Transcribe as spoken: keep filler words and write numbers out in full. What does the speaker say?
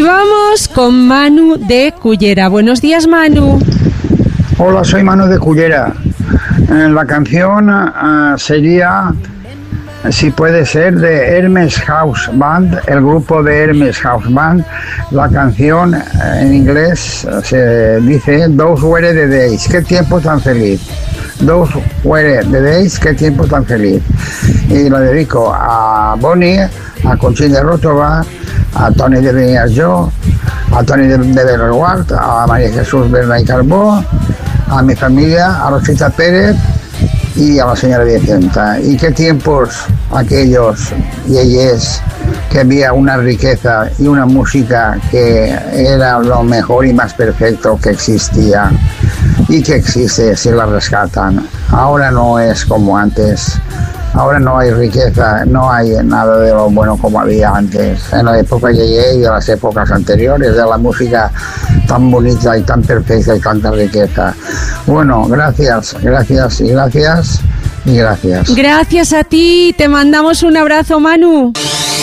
vamos con Manu de Cullera. Buenos días, Manu. Hola, soy Manu de Cullera. Eh, la canción uh, sería, si puede ser, de Hermes House Band, el grupo de Hermes House Band. La canción eh, en inglés uh, se dice Those Were the Days. Qué tiempo tan feliz. Those Were the Days, qué tiempo tan feliz. Y la dedico a Bonnie, a Conchita Rotova, a Tony de Benillas-Yo, a Tony de, de Berreguart, a María Jesús Berna y Carbó, a mi familia, a Rosita Pérez y a la señora Vicenta. Y qué tiempos aquellos y ellas, que había una riqueza y una música que era lo mejor y más perfecto que existía y que existe si la rescatan. Ahora no es como antes. Ahora no hay riqueza, no hay nada de lo bueno como había antes. En la época que llegué y de las épocas anteriores, de la música tan bonita y tan perfecta y tanta riqueza. Bueno, gracias, gracias y gracias y gracias. Gracias a ti, te mandamos un abrazo, Manu.